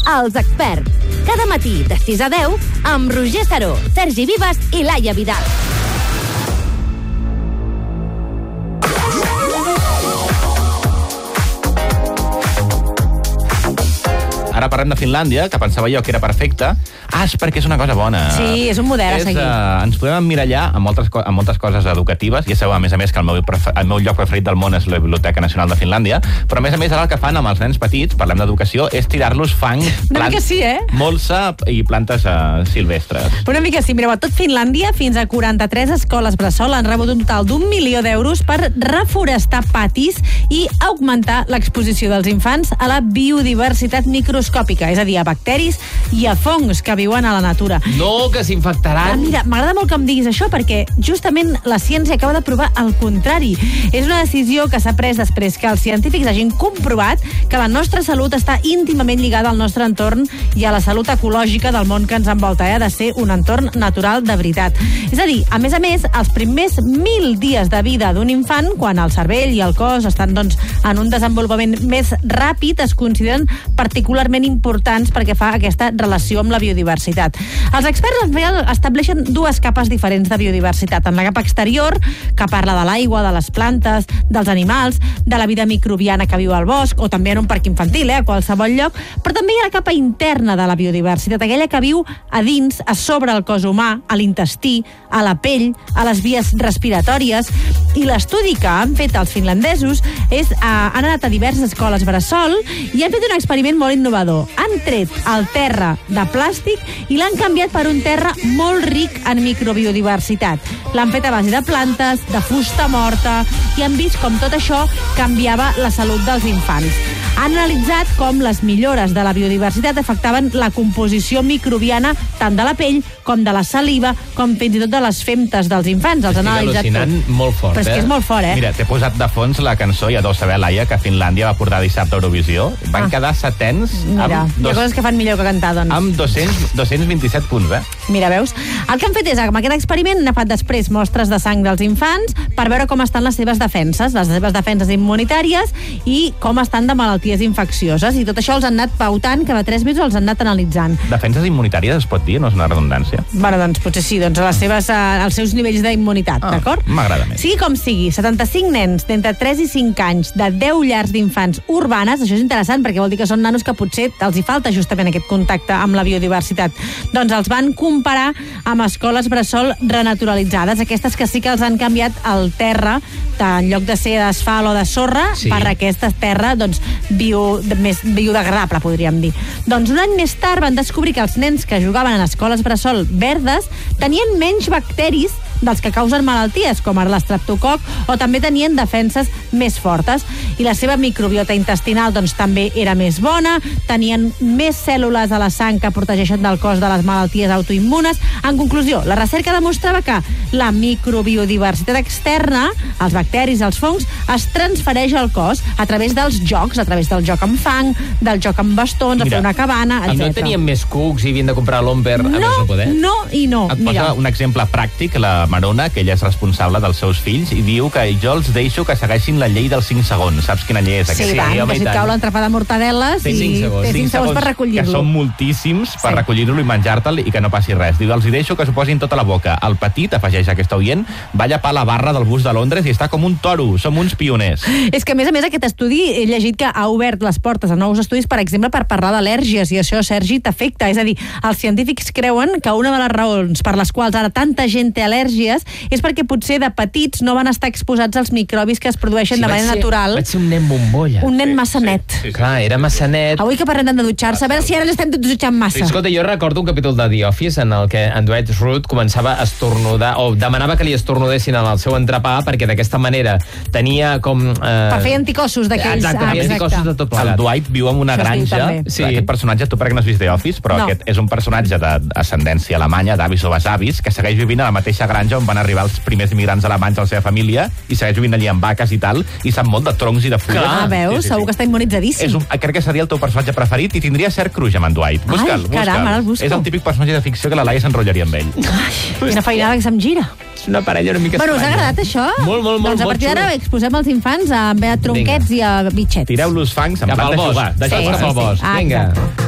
Els Experts. Cada matí de 6 a 10 amb Roger Saró, Sergi Vives i Laia Vidal. Ara parlem de Finlàndia, que pensava jo que era perfecta. És perquè és una cosa bona. Sí, és un model a seguir. Ens podem emmirallar en moltes coses educatives. Ja sabeu, a més que el meu lloc preferit del món és la Biblioteca Nacional de Finlàndia, però a més ara el que fan amb els nens petits, parlem d'educació, és tirar-los fang, molsa i plantes silvestres. Una mica sí. Mireu, a tot Finlàndia, fins a 43 escoles bressol han rebut un total d'1 milió d'euros per reforestar patis i augmentar l'exposició dels infants a la biodiversitat microscòpica, és a dir, a bacteris i a fongs que viuen a la natura. No, que s'infectaran. Mira, m'agrada molt que em diguis això, perquè justament la ciència acaba de provar el contrari. És una decisió que s'ha pres després que els científics hagin comprovat que la nostra salut està íntimament lligada al nostre entorn i a la salut ecològica del món que ens envolta. Ha de ser un entorn natural de veritat. És a dir, a més, els primers 1.000 dies de vida d'un infant, quan el cervell i el cos estan en un desenvolupament més ràpid, es consideren particularment importants perquè fa aquesta relació amb la biodiversitat. Els experts en real estableixen dues capes diferents de biodiversitat. En la capa exterior, que parla de l'aigua, de les plantes, dels animals, de la vida microbiana que viu al bosc, o també en un parc infantil, a qualsevol lloc, però també hi ha la capa interna de la biodiversitat, aquella que viu a dins, a sobre el cos humà, a l'intestí, a la pell, a les vies respiratòries, i l'estudi que han fet els finlandesos han anat a diverses escoles bressol i han fet un experiment molt innovador. Han tret el terra de plàstic i l'han canviat per un terra molt ric en microbiodiversitat. L'han fet a base de plantes, de fusta morta, i han vist com tot això canviava la salut dels infants. Han analitzat com les millores de la biodiversitat afectaven la composició microbiana tant de la pell com de la saliva, com fins i tot de les femtes dels infants. Els han analitzat al·lucinant molt fort, però és que és molt fort, Mira, t'he posat de fons la cançó, ja deu saber, Laia, que Finlàndia va portar dissabte a Eurovisió. Van quedar setens. Mira, hi ha coses que fan millor que cantar, doncs. Amb 227 punts, Mira, veus? El que han fet és, amb aquest experiment, han agafat després mostres de sang dels infants per veure com estan les seves defenses immunitàries i com estan de malalties infeccioses. I tot això els han anat pautant, cada 3 mesos els han anat analitzant. Defenses immunitàries es pot dir? No és una redundància? Bueno, doncs potser sí, els seus nivells d'immunitat, d'acord? M'agrada més. Sigui com sigui, 75 nens d'entre 3 i 5 anys de 10 llars d'infants urbanes, això és interessant perquè vol dir que són nanos que potser els hi falta justament aquest contacte amb la biodiversitat. Doncs els van comparar amb escoles bressol renaturalitzades, aquestes que sí que els han canviat el terra, en lloc de ser d'asfalt o de sorra, per aquesta terra més biodegradable, podríem dir. Doncs un any més tard van descobrir que els nens que jugaven en escoles bressol verdes tenien menys bacteris dels que causen malalties, com ara l'estreptococ, o també tenien defenses més fortes. I la seva microbiota intestinal també era més bona, tenien més cèl·lules a la sang que protegeixen del cos de les malalties autoimmunes. En conclusió, la recerca demostrava que la microbiodiversitat externa, els bacteris, els fongs, es transfereix al cos a través dels jocs, a través del joc amb fang, del joc amb bastons, a fer una cabana, etc. No tenien més cucs i havien de comprar l'Omber a més no poder? No i no. Et posa un exemple pràctic, la Marona, que ella és responsable dels seus fills, i diu que jo els deixo que segueixin la llei dels 5 segons. Saps quina llei és aquesta? Sí, que si et cau l'entrepà de mortadeles i té 5 segons per recollir-lo. Que són moltíssims per recollir-lo i menjar-te'l i que no passi res. Diu, els hi deixo que s'ho posin tota la boca. El petit, afegeix aquest oient, va llepar la barra del bus de Londres i està com un toro. Som uns pioners. És que, a més, aquest estudi, he llegit que ha obert les portes a nous estudis, per exemple, per parlar d'al·lèrgies, i això, Sergi, t'afecta. És a dir, els científics creuen que una de les raons per les quals ara tanta gent té al·lèrgies és perquè potser de petits no van estar exposats als microbis que es produeixen de manera natural. Vaig ser un nen bombolla. Un nen massa net. Clar, era massa net. Avui que parlem de dutxar-se, a veure si ara l'estem tots dutxant massa. Escolta, jo recordo un capítol de The Office en el que en Dwight Schrute començava a estornudar, o demanava que li estornudessin en el seu entrepà, perquè d'aquesta manera tenia com... Per fer anticossos d'aquells. Exacte, feia anticossos de tot plegat. El Dwight viu en una granja. Aquest personatge, tu perquè no has vist The Office, però aquest és un personatge d'ascendència alemanya, d'avis o besavis, que segueix vivint a la mateixa granja on van arribar els primers immigrants alemanys a la seva família, i segueix vivint allí amb vaques i tal, i sap molt de troncs i de fulles. Clar, veus? Segur que està immunitzadíssim. Crec que seria el teu personatge preferit i tindria cert cruix amb en Dwight. Busca'l. Caram, ara el busco. És el típic personatge de ficció que la Laia s'enrotllaria amb ell. Quina feinada que se'm gira. És una parella una mica estranya. Us ha agradat això? Molt, molt, molt. Doncs a partir d'ara exposem els infants a tronquets i a bitxets. Tireu-los fangs en plan de jugar. Cap al bosc. Vinga.